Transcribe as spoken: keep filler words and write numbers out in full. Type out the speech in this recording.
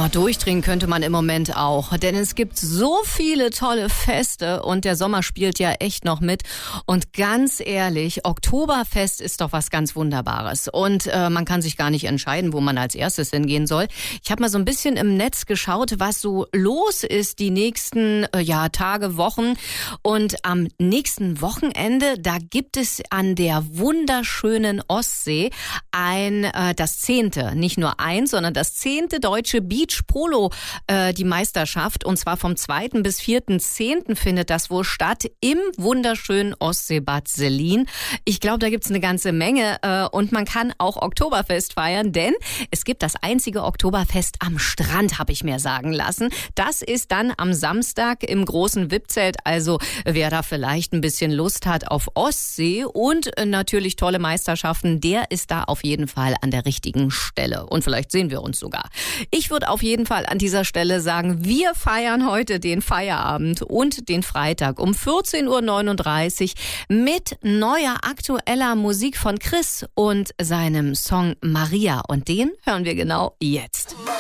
durchdrehen könnte man im Moment auch, denn es gibt so viele tolle Feste und der Sommer spielt ja echt noch mit. Und ganz ehrlich, Oktoberfest ist doch was ganz Wunderbares und äh, man kann sich gar nicht entscheiden, wo man als erstes hingehen soll. Ich habe mal so ein bisschen im Netz geschaut, was so los ist die nächsten äh, ja, Tage, Wochen, und am nächsten Wochenende, da gibt es an der wunderschönen Ostsee ein, äh, das zehnte, nicht nur eins, sondern das zehnte deutsche Beach Polo, äh, die Meisterschaft, und zwar vom zweiten bis vierten zehnten findet das wohl statt im wunderschönen Ostseebad Sellin. Ich glaube, da gibt's eine ganze Menge äh, und man kann auch Oktoberfest feiern, denn es gibt das einzige Oktoberfest am Strand, habe ich mir sagen lassen. Das ist dann am Samstag im großen V I P-Zelt, also wer da vielleicht ein bisschen Lust hat auf Ostsee und äh, natürlich tolle Meisterschaften, der ist da auf jeden Fall an der richtigen Stelle und vielleicht sehen wir uns sogar. Ich würde auf jeden Fall an dieser Stelle sagen, wir feiern heute den Feierabend und den Freitag um vierzehn Uhr neununddreißig mit neuer aktueller Musik von Chris und seinem Song Maria. Und den hören wir genau jetzt.